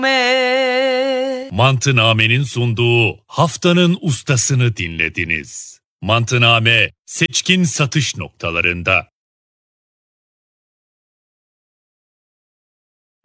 Mantıname'nin sunduğu haftanın ustasını dinlediniz. Mantıname seçkin satış noktalarında.